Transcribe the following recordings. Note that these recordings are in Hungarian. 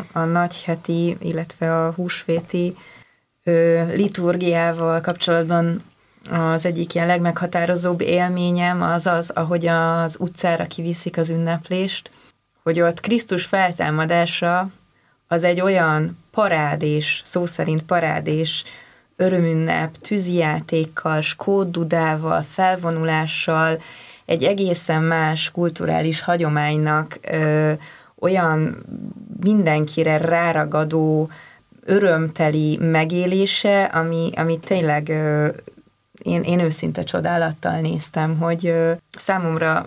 a nagyheti, illetve a húsvéti liturgiával kapcsolatban az egyik ilyen legmeghatározóbb élményem az, ahogy az utcára kiviszik az ünneplést, hogy ott Krisztus feltámadása az egy olyan parádés, szó szerint parádés, örömünnep, tűzijátékkal, skóddudával, felvonulással, egy egészen más kulturális hagyománynak olyan mindenkire ráragadó, örömteli megélése, ami tényleg én őszinte csodálattal néztem, hogy számomra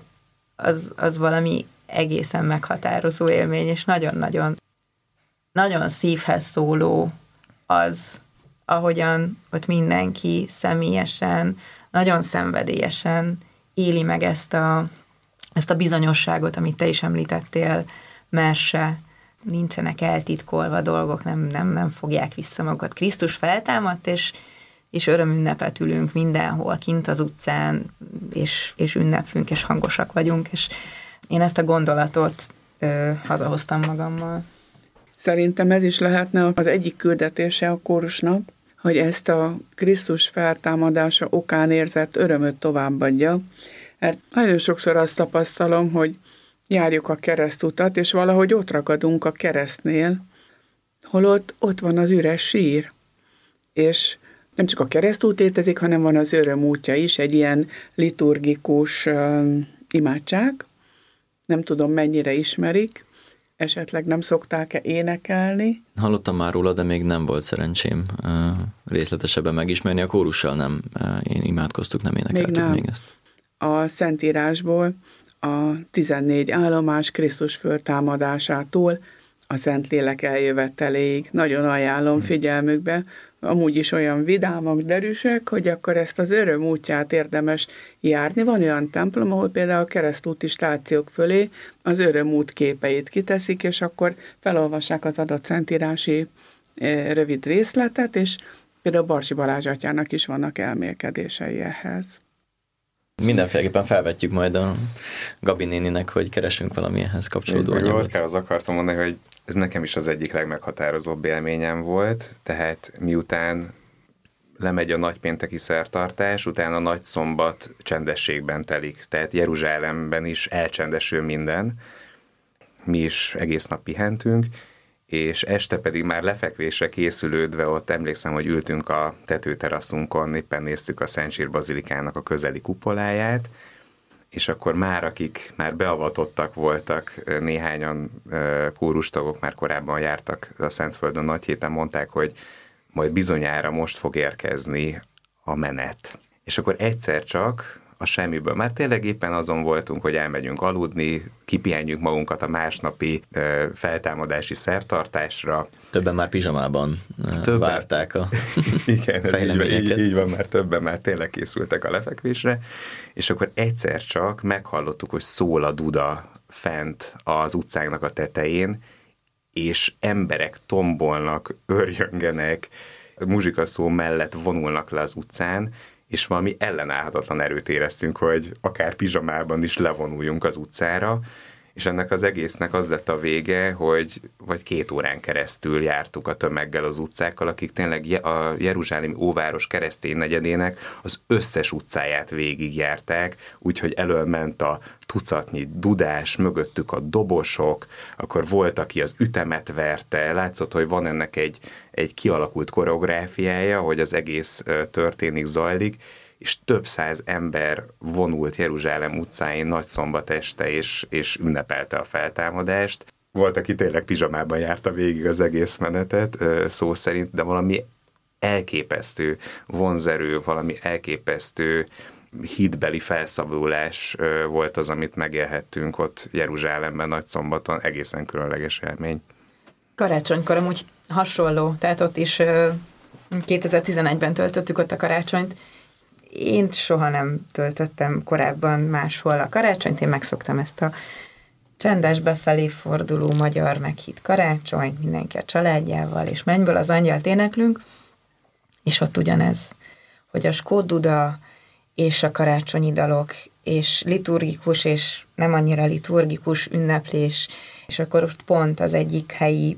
az valami egészen meghatározó élmény, és nagyon-nagyon nagyon szívhez szóló az, ahogyan ott mindenki személyesen, nagyon szenvedélyesen éli meg ezt a bizonyosságot, amit te is említettél, merse, nincsenek eltitkolva dolgok, nem fogják vissza magukat. Krisztus feltámadt, és örömünnepet ülünk mindenhol, kint az utcán, és ünneplünk, és hangosak vagyunk, és én ezt a gondolatot hazahoztam magammal. Szerintem ez is lehetne az egyik küldetése a kórusnak, hogy ezt a Krisztus feltámadása okán érzett örömöt továbbadja. Mert nagyon sokszor azt tapasztalom, hogy járjuk a keresztutat, és valahogy ott ragadunk a keresztnél, holott ott van az üres sír. És nem csak a keresztút létezik, hanem van az öröm útja is, egy ilyen liturgikus imádság. Nem tudom, mennyire ismerik, esetleg nem szokták-e énekelni. Hallottam már róla, de még nem volt szerencsém részletesebben megismerni. A kórussal nem imádkoztuk, nem énekeltük még ezt. A Szentírásból a 14 állomás Krisztus föltámadásától a Szentlélek eljöveteléig. Nagyon ajánlom figyelmükbe, amúgy is olyan vidámak, derűsek, hogy akkor ezt az öröm útját érdemes járni. Van olyan templom, ahol például a keresztúti stációk fölé az öröm út képeit kiteszik, és akkor felolvassák az adott szentírási rövid részletet, és például Barsi Balázs atyának is vannak elmélkedései ehhez. Mindenféleképpen felvetjük majd a Gabi néninek, hogy keresünk valami ehhez kapcsolódó anyagot. Az akartam mondani, hogy ez nekem is az egyik legmeghatározóbb élményem volt, tehát miután lemegy a nagypénteki szertartás, utána a nagyszombat csendességben telik, tehát Jeruzsálemben is elcsendesül minden, mi is egész nap pihentünk, és este pedig már lefekvésre készülődve ott emlékszem, hogy ültünk a tetőteraszunkon, éppen néztük a Szent Sír Bazilikának a közeli kupoláját, és akkor már akik már beavatottak voltak, néhányan kórustagok már korábban jártak a Szentföldön nagy héten, mondták, hogy majd bizonyára most fog érkezni a menet. És akkor egyszer csak a semmiből. Már tényleg éppen azon voltunk, hogy elmegyünk aludni, kipihenjük magunkat a másnapi feltámadási szertartásra. Többen már pizsamában várták a igen, fejleményeket. Így van, már többen már tényleg készültek a lefekvésre, és akkor egyszer csak meghallottuk, hogy szól a duda fent az utcánknak a tetején, és emberek tombolnak, örjöngenek, muzsikaszó mellett vonulnak le az utcán, és valami ellenállhatatlan erőt éreztünk, hogy akár pizsamában is levonuljunk az utcára, és ennek az egésznek az lett a vége, hogy vagy 2 órán keresztül jártuk a tömeggel az utcákkal, akik tényleg a jeruzsálemi óváros keresztény negyedének az összes utcáját végigjárták, úgyhogy elől ment a tucatnyi dudás, mögöttük a dobosok, akkor volt, aki az ütemet verte, látszott, hogy van ennek egy kialakult koreográfiája, hogy az egész történik, zajlik, és több száz ember vonult Jeruzsálem utcáin nagyszombat este, és ünnepelte a feltámadást. Volt, aki tényleg pizsamában járta végig az egész menetet, szó szerint, de valami elképesztő vonzerő, valami elképesztő hitbeli felszabadulás volt az, amit megélhettünk ott Jeruzsálemben nagyszombaton, egészen különleges élmény. Karácsonykor amúgy hasonló, tehát ott is 2011-ben töltöttük ott a karácsonyt. Én soha nem töltöttem korábban máshol a karácsonyt, én megszoktam ezt a csendes befelé forduló magyar meghitt karácsonyt, mindenki a családjával, és Mennyből az angyalt éneklünk, és ott ugyanez, hogy a skódduda és a karácsonyi dalok, és liturgikus, és nem annyira liturgikus ünneplés, és akkor pont az egyik helyi